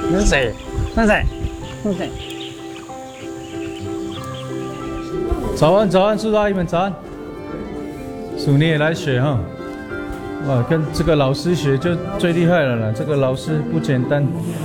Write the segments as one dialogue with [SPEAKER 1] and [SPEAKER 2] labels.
[SPEAKER 1] 那是谁？那是谁？那是谁？早安，早安，叔叔阿姨们早安。叔你也来学哈？哇，跟这个老师学就最厉害了啦！这个老师不简单。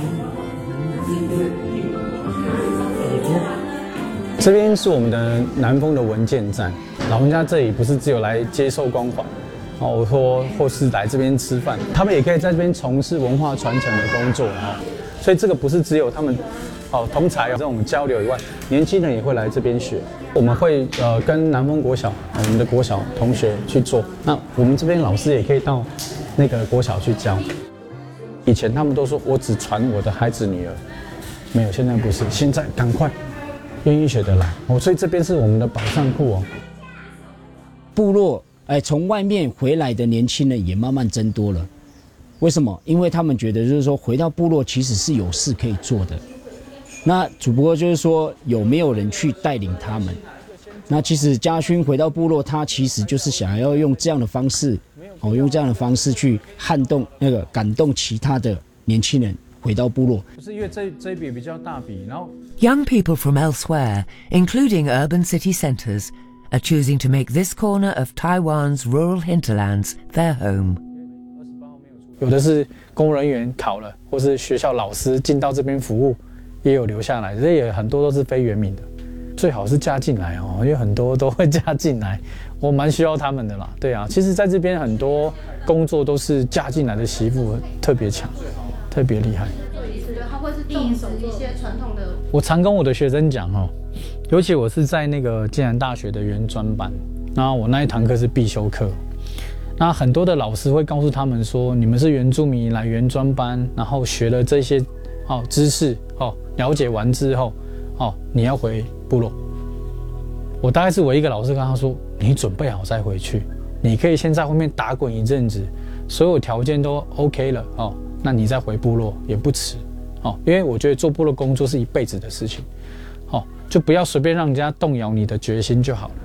[SPEAKER 2] 这边是我们的南丰的文件站，老人家这里不是只有来接受关怀，哦，或是来这边吃饭，他们也可以在这边从事文化传承的工作哈。所以这个不是只有他们同才有这种交流以外，年轻人也会来这边学。我们会跟南丰国小我们的国小同学去做，那我们这边老师也可以到那个国小去教。以前他们都说我只传我的孩子女儿，没有，现在不是，现在赶快。愿意学得来哦，所以这边是我们的宝藏库哦。
[SPEAKER 3] 部落从外面回来的年轻人也慢慢增多了。为什么？因为他们觉得就是说回到部落其实是有事可以做的。那只不过就是说有没有人去带领他们？那其实家勋回到部落，他其实就是想要用这样的方式，用这样的方式去感动其他的年轻人。回到部落，
[SPEAKER 1] 不是因为这一笔比较大笔，然后
[SPEAKER 4] Young people from elsewhere, including urban city centres, are choosing to make this corner of Taiwan's rural hinterlands their home.
[SPEAKER 2] 有的是公务人员考了，或是学校老师进到这边服务，也有留下来，这也很多都是非原民的，最好是嫁进来哦，因为很多都会嫁进来，我蛮需要他们的啦。对啊，其实在这边很多工作都是嫁进来的媳妇特别强。特别厉害，
[SPEAKER 5] 它会是种植一些传统的。
[SPEAKER 2] 我常跟我的学生讲哦，尤其我是在那个暨南大学的原专班，那我那一堂课是必修课，那很多的老师会告诉他们说，你们是原住民来原专班，然后学了这些知识了解完之后你要回部落。我大概是唯一一个老师跟他说，你准备好再回去，你可以先在后面打滚一阵子，所有条件都 OK 了那你再回部落也不迟，因为我觉得做部落工作是一辈子的事情，就不要随便让人家动摇你的决心就好了。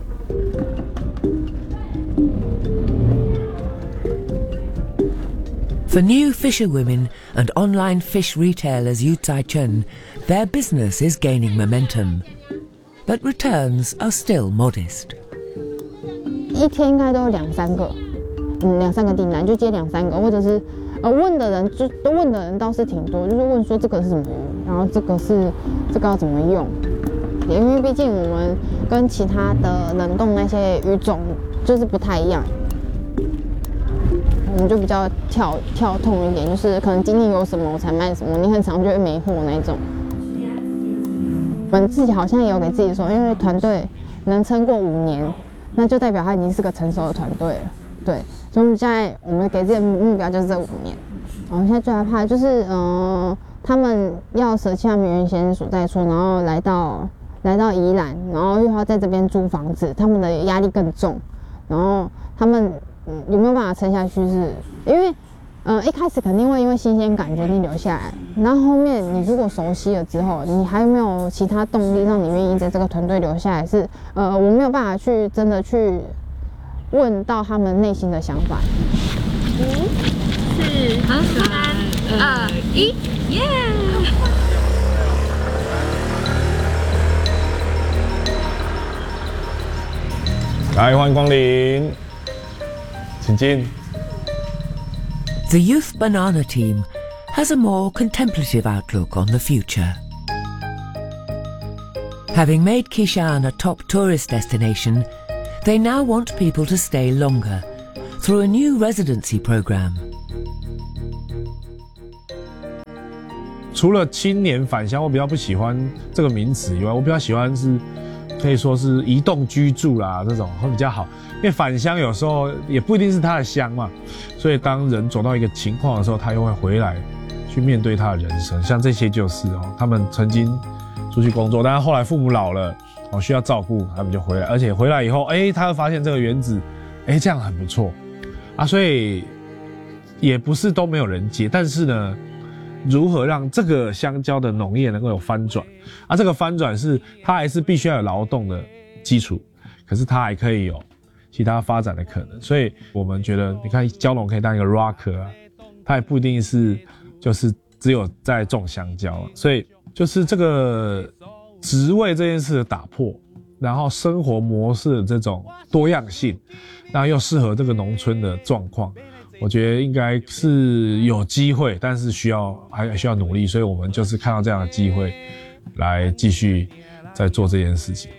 [SPEAKER 4] For new fisherwomen and online fish retailers Yu Tsai Chen, their business is gaining momentum, but returns are still modest.
[SPEAKER 5] 一天应该都有2-3个，2-3个订单就接2-3个，或者是。问的人倒是挺多，就是问说这个是什么鱼，然后这个要怎么用？因为毕竟我们跟其他的冷冻那些鱼种就是不太一样，我们就比较跳痛一点，就是可能今天有什么我才卖什么，你很常就会没货那种。我们自己好像也有给自己说，因为团队能撑过5年，那就代表他已经是个成熟的团队了，对。所以我们给自己的目标就是这5年。我们现在最害怕的就是他们要舍弃他们原先所在处，然后来到宜兰，然后又要在这边租房子，他们的压力更重。然后他们有没有办法撑下去？是因为一开始肯定会因为新鲜感决定留下来，然后后面你如果熟悉了之后，你还有没有其他动力让你愿意在这个团队留下来？是我没有办法去真的去问到他们内心的想法。5、4、3、2、1，耶！
[SPEAKER 6] 来，欢迎光临，请进。
[SPEAKER 4] The Youth Banana Team has a more contemplative outlook on the future. Having made Kishan a top tourist destination, they now want people to stay longer through a new residency program.
[SPEAKER 6] 除了青年返乡，我比较不喜欢这个名词以外，我比较喜欢是可以说是移动居住啦，这种会比较好。因为返乡有时候也不一定是他的乡嘛，所以当人走到一个情况的时候，他又会回来去面对他的人生。像这些就是他们曾经出去工作，但是后来父母老了需要照顾，他们就回来，而且回来以后，他会发现这个园子，这样很不错啊，所以也不是都没有人接，但是呢，如何让这个香蕉的农业能够有翻转啊？这个翻转是它还是必须要有劳动的基础，可是它还可以有其他发展的可能，所以我们觉得，你看蛟龙可以当一个 rocker 啊，它也不一定是就是只有在种香蕉，所以就是这个职位这件事的打破，然后生活模式的这种多样性，然后又适合这个农村的状况，我觉得应该是有机会，但是还需要努力，所以我们就是看到这样的机会来继续在做这件事情。